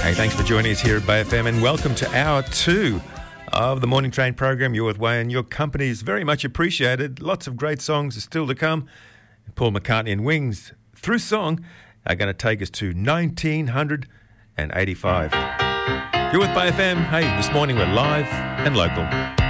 Hey, thanks for joining us here at Bay FM and welcome to hour 2 of the Morning Train program. You're with Wayne. Your company is very much appreciated. Lots of great songs are still to come. Paul McCartney and Wings, through song, are going to take us to 1985. You're with Bay FM. Hey, this morning we're live and local.